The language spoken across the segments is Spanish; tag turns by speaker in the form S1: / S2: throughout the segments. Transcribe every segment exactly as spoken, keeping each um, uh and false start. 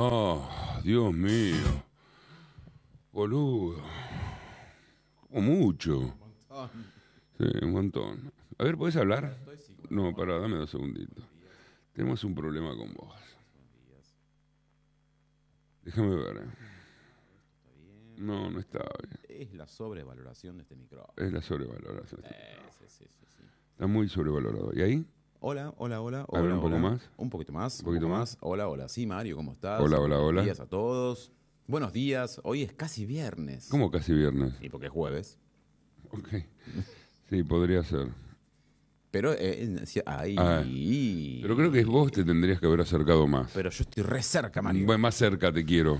S1: Oh, Dios mío. Boludo. Como mucho.
S2: Un montón.
S1: Sí, un montón. A ver, ¿podés hablar? No, pará, dame dos segunditos. Tenemos un problema con vos. Déjame ver. eh. No, no está bien.
S2: Es la sobrevaloración de este micrófono.
S1: Es la sobrevaloración.
S2: Eh, sí, sí, sí, sí.
S1: Está muy sobrevalorado. ¿Y ahí?
S2: Hola, hola, hola.
S1: A ver,
S2: hola,
S1: un poco
S2: hola.
S1: más.
S2: Un poquito más.
S1: Un poquito
S2: poco
S1: más.
S2: Hola, hola. Sí, Mario, ¿cómo estás?
S1: Hola, hola,
S2: Buenos
S1: hola.
S2: días a todos. Buenos días. Hoy es casi viernes.
S1: ¿Cómo casi viernes?
S2: Y porque es jueves.
S1: Ok. Sí, podría ser.
S2: Pero, eh, sí, ahí.
S1: Ah, pero creo que vos te tendrías que haber acercado más.
S2: Pero yo estoy re cerca, Mario.
S1: Bueno, más cerca te quiero.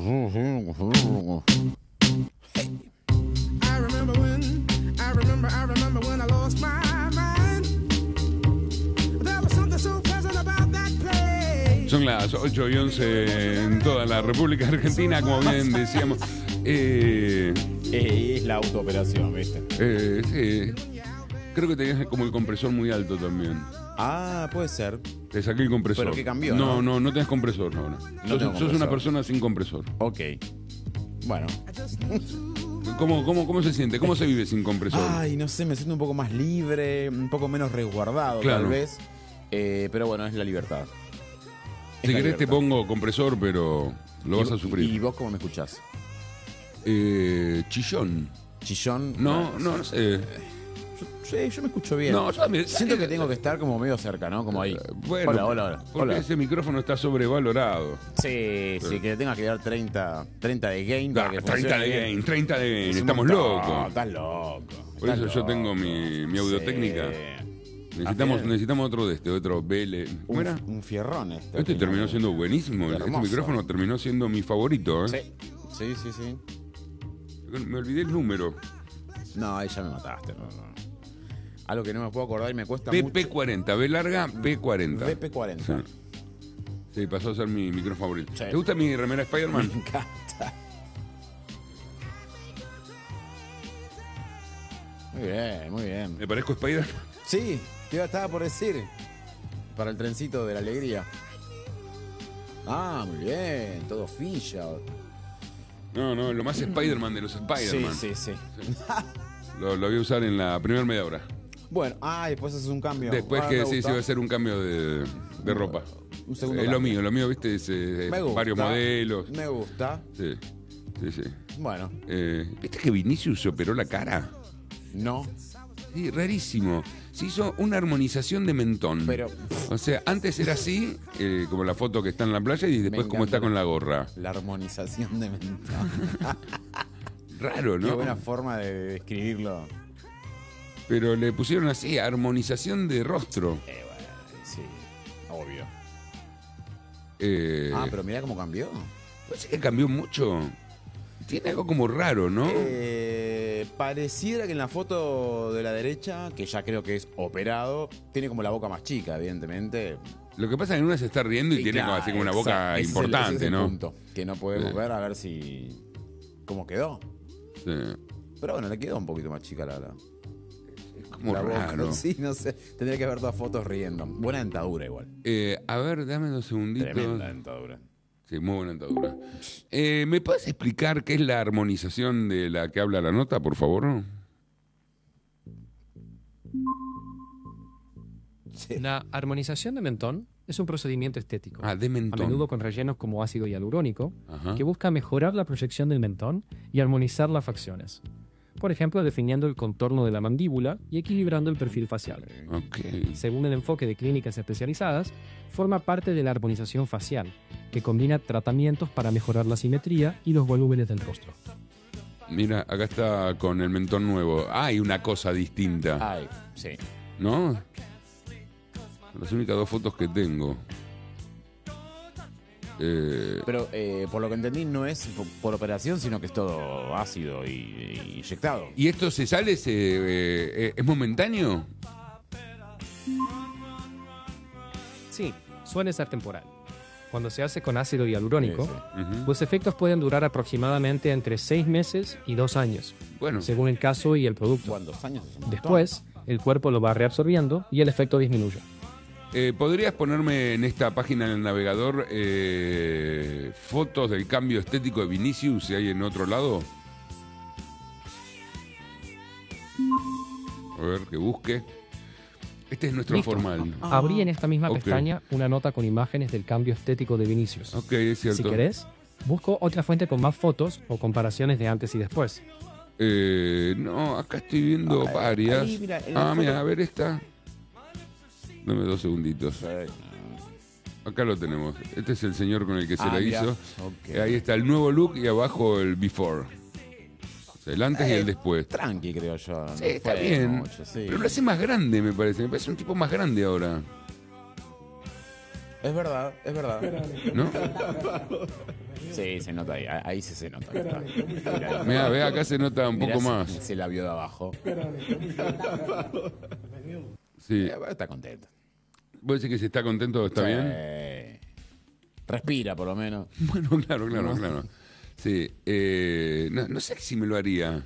S3: I remember when, I remember, I remember when I lost my mind. There was something so pleasant about that place.
S1: Son las ocho y once en toda la República Argentina, como bien decíamos. Eh,
S2: Eh, es la autooperación, ¿viste?
S1: eh, sí. Creo que tenías como el compresor muy alto también.
S2: Ah, puede ser.
S1: Te saqué el compresor.
S2: Pero que cambió,
S1: No,
S2: ¿no?
S1: no, no tenés compresor ahora. sos,
S2: tengo
S1: sos
S2: compresor.
S1: una persona sin compresor.
S2: Ok. Bueno.
S1: ¿Cómo, cómo, cómo se siente? ¿Cómo se vive sin compresor?
S2: Ay, no sé, me siento un poco más libre, un poco menos resguardado,
S1: Claro.
S2: tal vez. Eh, pero bueno, es la libertad. Es
S1: Si
S2: la
S1: querés te
S2: libertad.
S1: pongo compresor, pero lo vas
S2: ¿Y-
S1: a sufrir.
S2: ¿Y vos cómo me escuchás?
S1: Eh, chillón.
S2: ¿Chillón?
S1: No,
S2: Bueno,
S1: no, no sé.
S2: Yo, sí, yo me escucho bien.
S1: No, yo también-
S2: Siento que tengo que estar como medio cerca, ¿no? Como ahí.
S1: Bueno,
S2: hola, hola, hola.
S1: porque
S2: Hola.
S1: ese micrófono está sobrevalorado.
S2: Sí, sí, que tengas que dar treinta, treinta de gain para
S1: Ah,
S2: que
S1: treinta
S2: funcione
S1: de
S2: bien.
S1: gain, treinta de gain.
S2: Es un
S1: Estamos
S2: montón.
S1: locos.
S2: Estás loco.
S1: Por
S2: estás
S1: eso yo
S2: loco.
S1: tengo mi, mi audiotécnica.
S2: Sí.
S1: Necesitamos,
S2: Ah,
S1: necesitamos otro de este, otro B L. ¿Cómo
S2: Un,
S1: era?
S2: un fierrón este.
S1: Este terminó siendo buenísimo. Este
S2: Hermoso.
S1: micrófono terminó siendo mi favorito. ¿eh?
S2: Sí, sí, sí, sí.
S1: Me olvidé el número.
S2: No, ahí ya me mataste. No, no. Algo que no me puedo acordar y me cuesta
S1: P
S2: mucho.
S1: P cuarenta, B larga, P cuarenta.
S2: V P cuarenta.
S1: Sí. Sí, pasó a ser mi micrófono favorito.
S2: Sí.
S1: ¿Te gusta mi remera
S2: Me
S1: Spider-Man?
S2: encanta. Muy bien, muy bien.
S1: ¿Me parezco Spider-Man?
S2: Sí, te iba- estaba por decir. Para el trencito de la alegría. Ah, muy bien. Todo filla.
S1: No, no, lo más Spider-Man de los
S2: Sí,
S1: Spider-Man.
S2: sí, sí.
S1: Lo, lo voy a usar en la primera media hora.
S2: Bueno, ah, y después haces un cambio.
S1: Después
S2: Ah,
S1: que
S2: me
S1: sí,
S2: gusta.
S1: sí va a ser un cambio de, de ropa.
S2: Un segundo
S1: Es lo
S2: cambio.
S1: mío, lo mío, viste, es, eh,
S2: Me gusta.
S1: varios modelos.
S2: Me gusta.
S1: Sí, sí, sí.
S2: Bueno,
S1: Eh, ¿Viste que Vinicius se operó la cara?
S2: no.
S1: Sí, rarísimo. Se hizo una armonización de mentón.
S2: Pero
S1: O sea, antes era así, eh, como la foto que está en la playa, y después como
S2: encanta
S1: está con la gorra.
S2: la armonización de mentón.
S1: Raro,
S2: Qué
S1: ¿no?
S2: buena forma de describirlo.
S1: Pero le pusieron así, armonización de rostro.
S2: Eh, bueno, sí, obvio.
S1: Eh,
S2: Ah, pero mira cómo cambió.
S1: Parece que cambió mucho. Tiene algo como raro, ¿no?
S2: Eh, pareciera que en la foto de la derecha, que ya creo que es operado, tiene como la boca más chica, evidentemente.
S1: Lo que pasa es que en una se está riendo y,
S2: Y
S1: tiene
S2: claro,
S1: como, así como una boca
S2: exacto, ese es el-
S1: importante,
S2: ese es el
S1: ¿no?
S2: punto, que no podemos
S1: Sí.
S2: ver a ver si cómo quedó.
S1: Sí.
S2: Pero bueno, le quedó un poquito más chica la, la,
S1: Es como
S2: la boca.
S1: raro.
S2: Sí, no sé. Tendría que ver dos fotos riendo. Buena dentadura igual.
S1: Eh, a ver, dame dos segunditos.
S2: Tremenda dentadura.
S1: Sí, muy buena dentadura. Eh, ¿Me puedes explicar qué es la armonización de la que habla la nota, por favor?
S2: Sí.
S4: La armonización de mentón es un procedimiento estético,
S1: Ah, de
S4: a
S1: mentón.
S4: menudo con rellenos como ácido hialurónico,
S1: Ajá.
S4: que busca mejorar la proyección del mentón y armonizar las facciones. Por ejemplo, definiendo el contorno de la mandíbula y equilibrando el perfil facial.
S1: Ok.
S4: Según el enfoque de clínicas especializadas, forma parte de la armonización facial, que combina tratamientos para mejorar la simetría y los volúmenes del rostro.
S1: Mira, acá está con el mentón nuevo. Ah, hay una cosa distinta,
S2: Ay, sí.
S1: ¿no? Las únicas dos fotos que tengo. Eh,
S2: Pero eh, por lo que entendí no es por, por operación, sino que es todo ácido y, y inyectado.
S1: ¿Y esto se sale? Se, eh, ¿Es momentáneo?
S4: Sí, suele ser temporal. Cuando se hace con ácido hialurónico,
S2: Sí, sí.
S1: Ujú.
S4: los efectos pueden durar aproximadamente entre seis meses y dos años,
S1: Bueno,
S4: según el caso y el producto.
S2: ¿Cuántos años? Es un montón.
S4: Después, el cuerpo lo va reabsorbiendo y el efecto disminuye.
S1: Eh, ¿Podrías ponerme en esta página en el navegador eh, fotos del cambio estético de Vinicius si hay en otro lado? A ver, que busque. Este es nuestro
S4: Listo.
S1: formal.
S4: Abrí en esta misma
S1: Ok.
S4: pestaña una nota con imágenes del cambio estético de Vinicius.
S1: Ok, es cierto.
S4: Si querés, busco otra fuente con más fotos o comparaciones de antes y después.
S1: Eh, no, acá estoy viendo
S2: Ah,
S1: varias.
S2: ahí, mira, en la
S1: ah, mira,
S2: foto-
S1: a ver esta. Dame dos segunditos.
S2: Sí.
S1: Acá lo tenemos. Este es el señor con el que se
S2: Ah,
S1: la
S2: mira.
S1: hizo.
S2: Ok.
S1: Eh, Ahí está el nuevo look y abajo el before. O sea, el antes y
S2: Eh,
S1: el después.
S2: Tranqui, creo yo.
S1: Sí,
S2: no
S1: está
S2: fue
S1: bien.
S2: mucho, sí.
S1: Pero lo hace más grande, me parece. Me parece un tipo más grande ahora.
S2: Es verdad, es verdad.
S1: ¿No?
S2: Sí, se nota ahí. Ahí sí se nota. Mira,
S1: Mira, ve, acá se nota un
S2: mirá
S1: poco
S2: ese-
S1: más.
S2: Se la vio de abajo.
S1: Sí.
S2: Eh, Está contento.
S1: ¿Vos decís que si está contento, está
S2: Sí.
S1: bien?
S2: Respira, por lo menos.
S1: Bueno, claro, claro, claro. Sí. eh, no, no sé si me lo haría.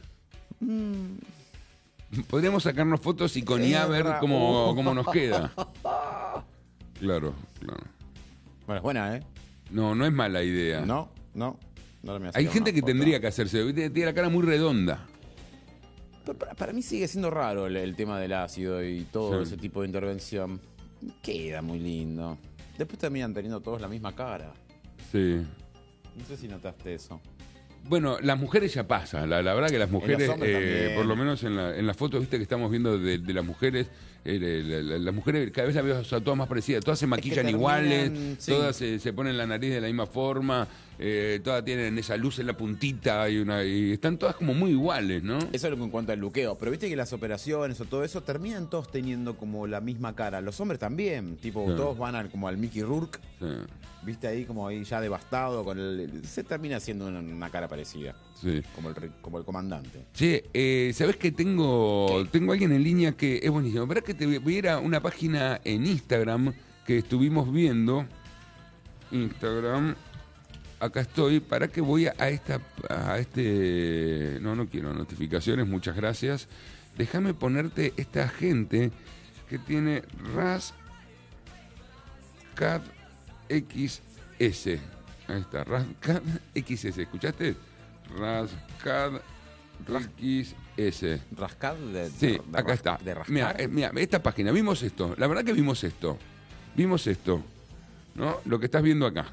S1: Podríamos sacarnos fotos y con I A ver
S2: Erra.
S1: cómo, cómo nos queda. Claro, claro.
S2: Bueno, es buena, ¿eh?
S1: No, no es mala idea.
S2: No, no. no me
S1: Hay
S2: hacía
S1: gente
S2: una
S1: que
S2: foto.
S1: tendría que hacerse. ¿Viste? Tiene la cara muy redonda.
S2: Pero para, para mí sigue siendo raro el, el tema del ácido y todo
S1: Sí.
S2: ese tipo de intervención. Queda muy lindo. Después terminan teniendo todos la misma cara.
S1: Sí.
S2: No sé si notaste eso.
S1: Bueno, las mujeres ya pasa. La, la verdad que las mujeres,
S2: hombres
S1: eh,
S2: también.
S1: por lo menos en la, en la foto, viste que estamos viendo de, de las mujeres, eh, la- la- las mujeres cada vez las veo, o sea, todas más parecidas. Todas se maquillan
S2: terminan,
S1: iguales,
S2: sí.
S1: todas se, se ponen la nariz de la misma forma, eh, todas tienen esa luz en la puntita y, una, y están todas como muy iguales, ¿no?
S2: Eso es lo que en cuanto al luqueo. Pero viste que las operaciones o todo eso terminan todos teniendo como la misma cara. Los hombres también. Tipo,
S1: Sí.
S2: todos van al, como al Mickey Rourke.
S1: Sí,
S2: Viste ahí como ahí ya devastado. con el, Se termina haciendo una, una cara parecida.
S1: sí.
S2: Como el, re- como el comandante.
S1: Che, eh, ¿sabés que tengo tengo alguien en línea que es buenísimo? ¿Verdad que te voy voy a ir a una página en Instagram que estuvimos viendo? Instagram. Acá estoy. ¿Para qué voy a esta a este? No, no quiero notificaciones. Muchas gracias. Déjame ponerte esta gente que tiene RasCat X S. Ahí está, RasCat X S. ¿Escuchaste? RasCat X S.
S2: ¿Rascar de,
S1: Sí,
S2: de- de
S1: acá
S2: ras-
S1: está.
S2: De rascar.
S1: Mira, eh, mira, esta página, vimos esto. La verdad que vimos esto. Vimos esto. ¿No? Lo que estás viendo acá.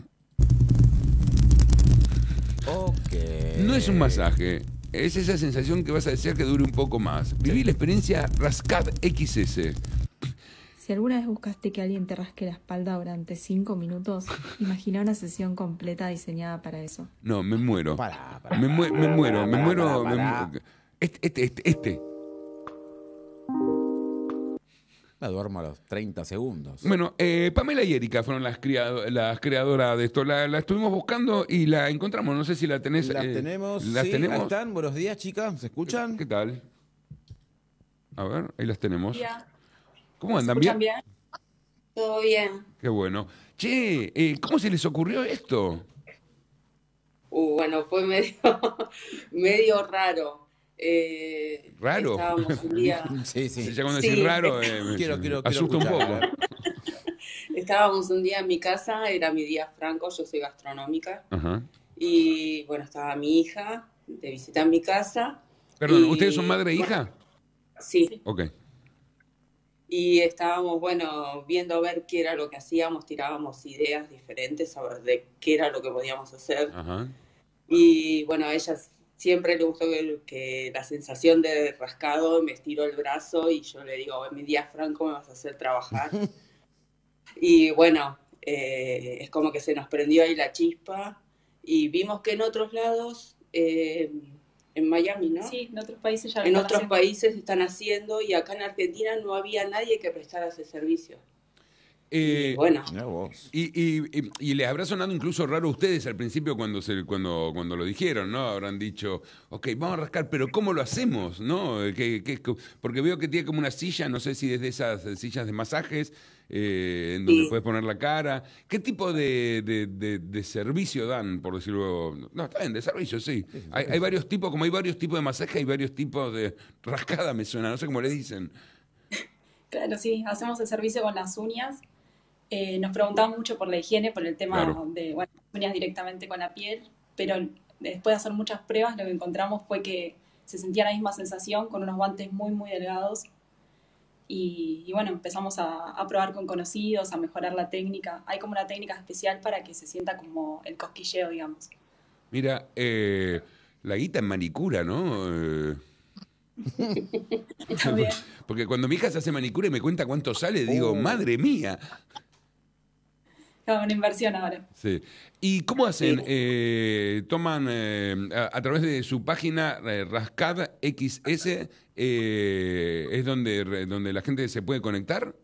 S2: Ok.
S1: No es un masaje. Es esa sensación que vas a desear que dure un poco más. Viví la experiencia RasCat X S.
S5: Si alguna vez buscaste que alguien te rasque la espalda durante cinco minutos, imagina una sesión completa diseñada para eso.
S1: No, me muero.
S2: Pará, pará.
S1: Me, mue- me muero, me
S2: Pará,
S1: muero.
S2: pará,
S1: me
S2: pará.
S1: mu- Este, este, este, este.
S2: Me duermo a los treinta segundos.
S1: Bueno, eh, Pamela y Erika fueron las, criado- las creadoras de esto. La, la estuvimos buscando y la encontramos. No sé si la tenés.
S2: Las
S1: eh,
S2: tenemos.
S1: ¿Las
S2: sí,
S1: tenemos?
S2: ahí están. Buenos días, chicas. ¿Se escuchan?
S1: ¿Qué tal? A ver, ahí las tenemos.
S6: Ya.
S1: ¿Cómo
S6: ¿Se
S1: andan?
S6: escuchan
S1: ¿Bien?
S6: bien? Todo bien.
S1: Qué bueno. Che, eh, ¿cómo se les ocurrió esto?
S6: Uh, bueno, fue medio, medio raro. Eh,
S1: ¿Raro?
S6: Estábamos un día,
S2: Sí, sí.
S1: Ya cuando
S6: Sí.
S1: decís raro, eh, me-
S2: Quiero- quiero- quiero
S1: asusta un
S2: escuchar.
S1: poco.
S6: estábamos un día en mi casa, era mi día franco, yo soy gastronómica,
S1: Ajá.
S6: y bueno, estaba mi hija de visita en mi casa.
S1: Perdón,
S6: y-
S1: ¿ustedes son madre e hija?
S6: Sí,
S1: Ok.
S6: y estábamos, bueno, viendo a ver qué era lo que hacíamos, tirábamos ideas diferentes, a ver de qué era lo que podíamos hacer.
S1: Ajá.
S6: Y bueno, a ella siempre le gustó que, que la sensación de rascado, me estiró el brazo y yo le digo, en mi día franco me vas a hacer trabajar. Y bueno, eh, es como que se nos prendió ahí la chispa y vimos que en otros lados, eh, en Miami, ¿no?
S7: Sí, en otros países ya lo
S6: En
S7: están
S6: otros
S7: haciendo.
S6: países están haciendo y acá en Argentina no había nadie que prestara ese servicio.
S1: Eh,
S6: Y bueno,
S2: Mirá vos.
S1: Y, y, y, y les habrá sonado incluso raro a ustedes al principio cuando se, cuando, cuando lo dijeron, ¿no? Habrán dicho, ok, vamos a rascar, pero ¿cómo lo hacemos? ¿No? ¿Qué- qué- qué- porque veo que tiene como una silla, no sé si desde esas sillas de masajes, eh, en donde
S6: Sí.
S1: puedes poner la cara. ¿Qué tipo de, de, de- de servicio dan, por decirlo? No, está bien, de servicio, sí. Hay, hay varios tipos, como hay varios tipos de masaje, hay varios tipos de rascada, me suena, no sé cómo le dicen.
S7: Claro, sí, hacemos el servicio con las uñas. Eh, nos preguntaban mucho por la higiene, por el tema
S1: Claro.
S7: de, bueno, uñas directamente con la piel, pero después de hacer muchas pruebas, lo que encontramos fue que se sentía la misma sensación con unos guantes muy, muy delgados. Y, y bueno, empezamos a, a probar con conocidos, a mejorar la técnica. Hay como una técnica especial para que se sienta como el cosquilleo, digamos.
S1: Mira, eh, la guita en manicura, ¿no? Eh,
S7: También.
S1: porque cuando mi hija se hace manicura y me cuenta cuánto sale, digo,
S2: Oh.
S1: madre mía.
S7: Claro, una inversión ahora.
S1: Sí. ¿Y cómo hacen? Eh, toman eh, a, a través de su página eh, Rascad X S, eh, es donde, re- donde la gente se puede conectar.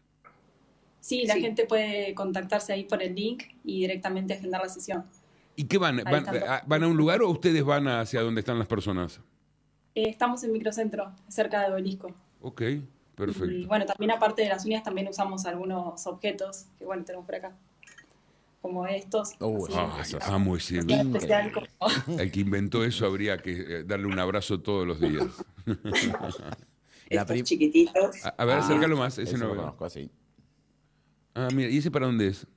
S7: Sí, la
S6: Sí.
S7: gente puede contactarse ahí por el link y directamente agendar la sesión.
S1: ¿Y qué van?
S7: Ahí
S1: ¿Van,
S7: están.
S1: a, van a un lugar o ustedes van hacia donde están las personas?
S7: Eh, estamos en Microcentro, cerca de Obelisco.
S1: Ok,
S7: Y
S1: perfecto.
S7: bueno, también aparte de las uñas, también usamos algunos objetos que, bueno, tenemos por acá. Como estos.
S2: Uh,
S7: así,
S1: Ah,
S2: Eso es
S1: amo ese.
S7: en especial como...
S1: El que inventó eso habría que eh, darle un abrazo todos los días.
S2: La
S6: Estos
S2: prim-
S6: chiquititos.
S1: A, a ver,
S2: Ah,
S1: acércalo más. Ese
S2: eso
S1: no
S2: lo
S1: veo.
S2: conozco, sí.
S1: Ah, mira, ¿y ese para dónde es?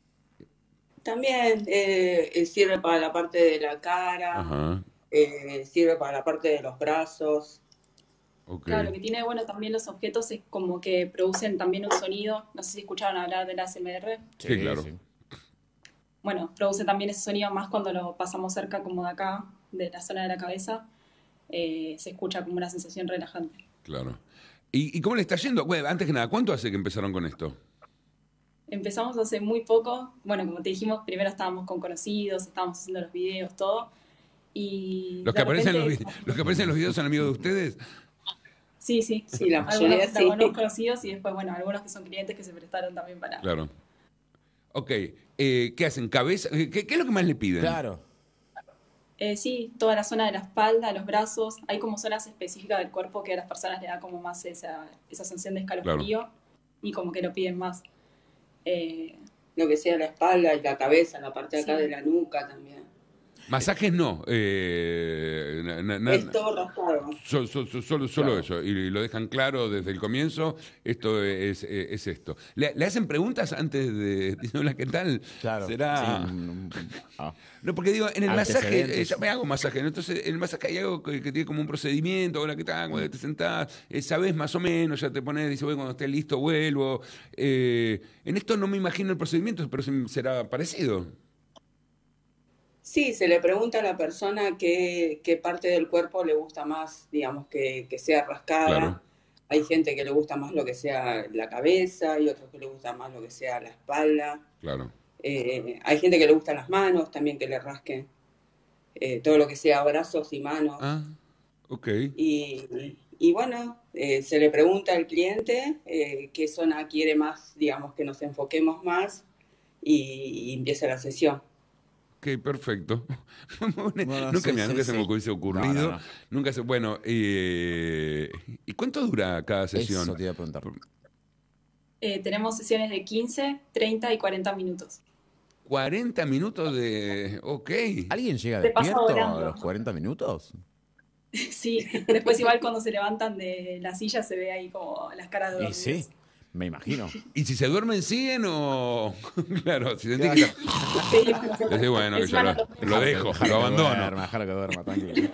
S6: También eh, eh, sirve para la parte de la cara,
S1: Ajá,
S6: eh, sirve para la parte de los brazos.
S1: ok.
S7: Claro, lo que tiene bueno también los objetos es como que producen también un sonido. No sé si escucharon hablar del A S M R.
S1: Sí, claro.
S7: Bueno, produce también ese sonido más cuando lo pasamos cerca como de acá, de la zona de la cabeza. Eh, se escucha como una sensación relajante.
S1: Claro. ¿Y, y cómo le está yendo? Bueno, antes que nada, ¿cuánto hace que empezaron con esto?
S7: Empezamos hace muy poco. Bueno, como te dijimos, primero estábamos con conocidos, estábamos haciendo los videos, todo. Y
S1: ¿Los
S7: de
S1: que, aparecen en los,
S7: repente-
S1: vide- los que aparecen en los videos son amigos de ustedes?
S7: Sí, sí.
S6: Sí, la mayoría
S7: Algunos,
S6: sí.
S7: algunos conocidos y después, bueno, algunos que son clientes que se prestaron también para...
S1: Claro. Ok, eh, ¿qué hacen? ¿Cabeza? ¿Qué, qué es lo que más le piden?
S2: Claro.
S7: Eh, sí, toda la zona de la espalda, los brazos. Hay como zonas específicas del cuerpo que a las personas le da como más esa, esa sensación de escalofrío y como que lo piden más. Eh,
S6: Lo que sea la espalda y la cabeza, la parte de acá
S7: Sí.
S6: de la nuca también.
S1: Masajes no. Eh, na- na- na-
S6: Es todo raspado.
S1: so- so- so- solo solo eso. Y lo dejan claro desde el comienzo. Esto es, es, es esto. ¿Le, le hacen preguntas antes de decir, hola, ¿qué tal?
S2: Claro.
S1: Será...
S2: Sí, mm, ah.
S1: No, porque digo, en el masaje,
S2: Antecedentes.
S1: eh, yo me hago masaje, ¿no? Entonces en el masaje hay algo que, que tiene como un procedimiento, hola, ¿qué tal? Cuando te sentás, eh, sabes más o menos, ya te pones, dice, bueno, cuando esté listo vuelvo. Eh, en esto no me imagino el procedimiento, pero se- será parecido.
S6: Sí, se le pregunta a la persona qué, qué parte del cuerpo le gusta más, digamos, que, que sea rascada.
S1: Claro.
S6: Hay gente que le gusta más lo que sea la cabeza y otros que le gusta más lo que sea la espalda.
S1: Claro.
S6: Eh, hay gente que le gustan las manos también que le rasquen. Eh, todo lo que sea brazos y manos.
S1: Ah, ok.
S6: Y, y bueno, eh, se le pregunta al cliente eh, qué zona quiere más, digamos, que nos enfoquemos más y, y empieza la sesión.
S1: Ok, perfecto.
S2: Bueno,
S1: nunca
S2: sí,
S1: mira,
S2: sí,
S1: nunca se me
S2: sí.
S1: hubiese ocurrido.
S2: No, no, no.
S1: Nunca se. Bueno, eh, ¿y cuánto dura cada sesión?
S2: Eso te iba a preguntar.
S7: eh, tenemos sesiones de quince, treinta y cuarenta minutos.
S1: cuarenta minutos de. Ok.
S2: ¿Alguien llega
S7: Te pasa
S2: despierto a
S7: volando.
S2: los cuarenta minutos?
S7: Sí, después igual cuando se levantan de la silla se ve ahí como las caras de
S2: Y
S7: dormidos.
S2: sí, me imagino.
S1: ¿Y si se duermen, siguen o.? Claro, si sentís que.
S7: Sí,
S1: Decís, bueno, que
S7: Encima
S1: yo
S7: no
S1: lo, lo dejo,
S2: Dejalo
S1: lo
S2: que
S1: abandono.
S2: duerma, dejalo que duerma, tranquilo.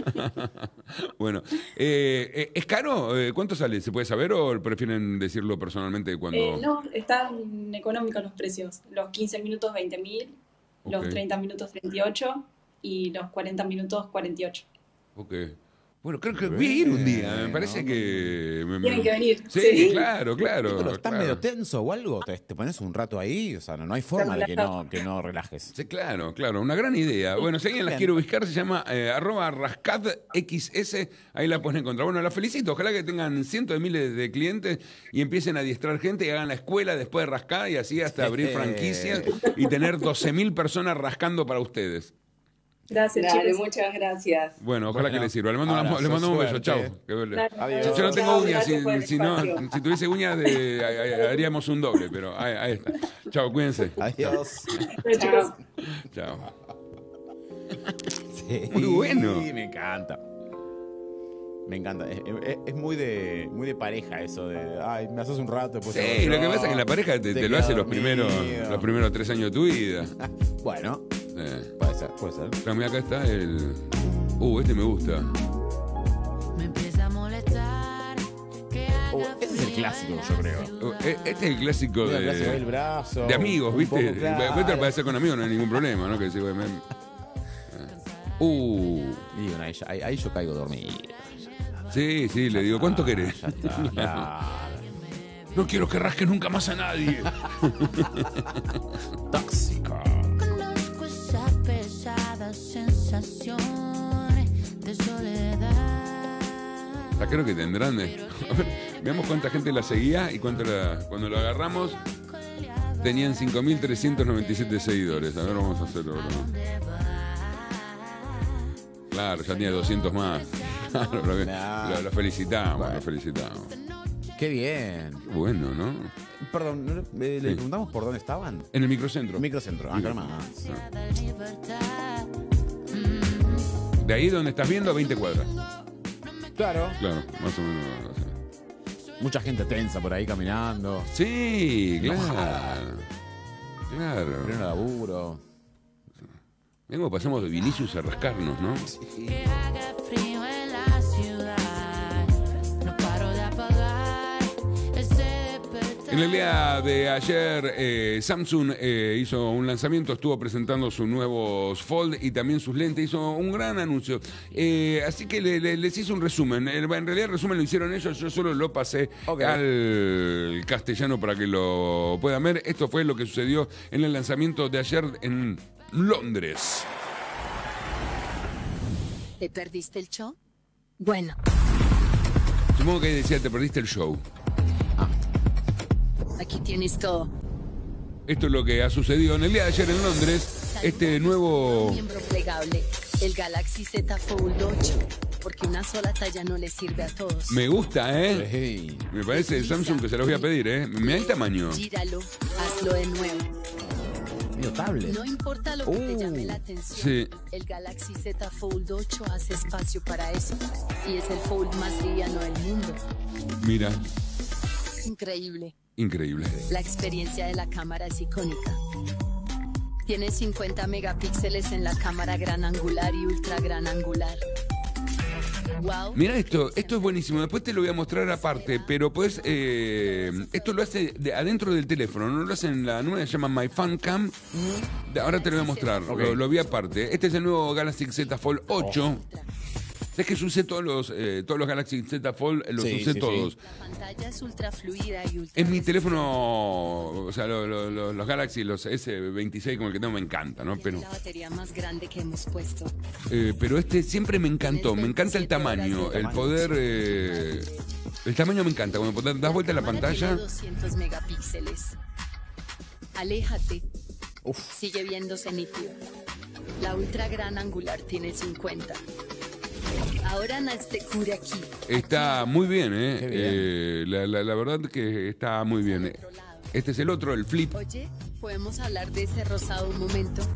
S1: Bueno, eh, eh, ¿es caro? Eh, ¿Cuánto sale? ¿Se puede saber o prefieren decirlo personalmente cuando.?
S7: Eh, no, están económicos los precios. Los quince minutos, veinte mil, los
S1: Ok.
S7: treinta minutos, treinta y ocho y los cuarenta minutos, cuarenta y ocho.
S1: Ok. Bueno, creo que voy a ir un día. Me
S2: Bueno,
S1: parece que. me- me-
S7: Tienen que venir.
S1: Sí,
S7: Sí.
S1: claro, claro.
S2: Pero ¿estás
S1: claro.
S2: medio tenso o algo? ¿Te, te pones un rato ahí? O sea, no, no hay forma de que no, que no relajes.
S1: Sí, claro, claro, una gran idea. Bueno, si alguien las
S2: Bien.
S1: quiere ubicar, se llama eh, arroba rascadxs, ahí la pueden encontrar. Bueno, la felicito, ojalá que tengan cientos de miles de clientes y empiecen a adiestrar gente y hagan la escuela después de rascar y así hasta abrir franquicias y tener doce mil personas rascando para ustedes.
S7: Gracias,
S6: Dale,
S7: chicos.
S6: muchas gracias.
S1: Bueno, ojalá
S2: Bueno,
S1: que les sirva. Le mando, una-
S2: abrazo,
S1: le mando un beso,
S2: suerte.
S1: chau. Que-
S7: Dale,
S2: Adiós.
S1: Yo, yo no tengo
S6: Chao,
S1: uñas,
S6: gracias por
S1: si,
S6: el
S1: si no,
S6: espacio.
S1: si tuviese uñas de- ha- ha- haríamos un doble, pero ahí, ahí está. Chao, cuídense.
S2: Adiós.
S6: Chao.
S1: Chao.
S2: Sí,
S1: Muy bueno.
S2: me encanta. Me encanta. Es, es- es muy de muy de pareja eso de, ay, me haces un rato, después te
S1: Sí,
S2: hago
S1: lo que
S2: otro.
S1: pasa es que la pareja te, te lo
S2: quedas
S1: hace los
S2: dormido.
S1: primeros, los primeros tres años de tu vida.
S2: Bueno,
S1: Eh.
S2: puede ser, puede ser.
S1: Pero mira, acá está el... Uh, este me gusta.
S8: Me empieza a molestar que haga
S2: Oh, ese es el clásico, yo creo.
S1: Uh, e- Este es el clásico
S2: Mira, clásico, el
S1: de,
S2: brazo.
S1: de amigos,
S2: un
S1: ¿viste?
S2: poco,
S1: Esto lo
S2: claro.
S1: puedes hacer con amigos, no hay ningún problema, ¿no? Que decís, bueno, me- Uh,
S2: Y bueno, ahí, ya- ahí- ahí yo caigo dormido.
S1: sí, sí, le digo, ¿cuánto querés?
S2: Ya está, claro.
S1: No quiero que rasques nunca más a nadie.
S2: Tóxico.
S8: conozco esa pesada sensación de soledad.
S1: Ya creo que tendrán. eh. A ver, veamos cuánta gente la seguía y cuánto la, cuando lo agarramos tenían cinco mil trescientos noventa y siete seguidores. A ver, vamos a hacerlo. ¿No? Claro, ya tenía doscientos más. Claro, lo, lo- lo felicitamos, lo felicitamos.
S2: Qué bien.
S1: Qué bueno, ¿no?
S2: Perdón, ¿no le, le
S1: Sí.
S2: preguntamos por dónde estaban?
S1: En el microcentro.
S2: Microcentro. Ah, claro más.
S8: Libertad.
S1: De ahí donde estás viendo, veinte cuadras.
S2: Claro.
S1: Claro, más o menos. así.
S2: Mucha gente tensa por ahí caminando.
S1: Sí, claro. Claro.
S2: Pleno laburo.
S1: Vengo, pasamos de Vinicius a rascarnos, ¿no?
S8: Que haga frío en la ciudad. No paro de apagar ese despertar.
S1: En el día de ayer, eh, Samsung eh, hizo un lanzamiento, estuvo presentando sus nuevos Fold y también sus lentes, hizo un gran anuncio. Eh, así que le- le- les hice un resumen. En realidad el resumen lo hicieron ellos, yo solo lo pasé
S2: Ok.
S1: al castellano para que lo puedan ver. Esto fue lo que sucedió en el lanzamiento de ayer en Londres.
S8: ¿Te perdiste el show? Bueno,
S1: Supongo que decía, te perdiste el show.
S8: aquí tienes todo.
S1: Esto es lo que ha sucedido en el día de ayer en Londres. Este nuevo...
S8: Miembro plegable, el Galaxy Z Fold ocho, porque una sola talla no le sirve a todos.
S1: Me gusta, ¿eh?
S2: Hey.
S1: Me parece el Samsung que se los voy a pedir, ¿eh? Me da el tamaño.
S8: Gíralo, hazlo de nuevo.
S2: Medio tablet.
S8: No importa lo que te
S2: Uh,
S8: llame la atención,
S1: sí.
S8: el Galaxy Z Fold ocho hace espacio para eso. Y es el Fold más liviano del mundo.
S1: Mira,
S8: Increíble.
S1: increíble.
S8: La experiencia de la cámara es icónica. Tiene cincuenta megapíxeles en la cámara gran angular y ultra gran angular. Wow.
S1: Mira esto, esto es buenísimo. Después te lo voy a mostrar aparte, pero pues eh, esto lo hace de adentro del teléfono, no lo hace en la nueva, se llama My Fan Cam. Ahora te lo voy a mostrar,
S2: Ok.
S1: lo, lo vi aparte. Este es el nuevo Galaxy Z Fold ocho. Es que yo usé todos los, eh, todos los Galaxy Z Fold, los
S2: Sí,
S1: usé
S2: sí,
S1: todos.
S8: La pantalla es ultra fluida y ultra.
S1: En mi teléfono, o sea, lo- lo- lo- los Galaxy, los S veintiséis como el que tengo, me encanta, ¿no? Pero,
S8: Es la batería más grande que hemos puesto.
S1: eh, pero este siempre me encantó, me encanta el tamaño, el poder... eh, el tamaño me encanta, cuando das vuelta a la
S8: cámara
S1: pantalla...
S8: tiene doscientos megapíxeles. Aléjate.
S2: Uf.
S8: Sigue viéndose nítido. La ultra gran angular tiene cincuenta. Ahora nazte cura aquí.
S1: Está muy bien, ¿eh?
S2: Qué bien.
S1: Eh, la, la- la verdad que está muy bien.
S8: Otro lado.
S1: Este es el otro, el Flip.
S8: Oye, ¿podemos hablar de ese rosado un momento?